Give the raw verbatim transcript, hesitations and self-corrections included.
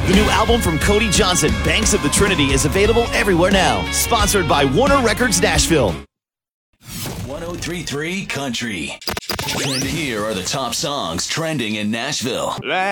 The new album from Cody Johnson, Banks of the Trinity, is available everywhere now. Sponsored by Warner Records Nashville. one oh three point three Country. And here are the top songs trending in Nashville.